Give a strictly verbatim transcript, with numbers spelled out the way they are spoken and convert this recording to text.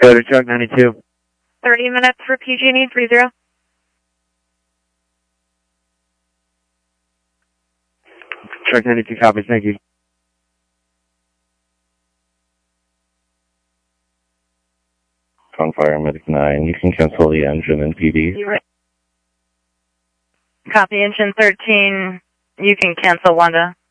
Go to truck ninety-two. thirty minutes for P G and E three zero. Truck ninety-two copies, thank you. Confire Medic nine, you can cancel the engine and P D. Copy engine thirteen, you can cancel Wanda.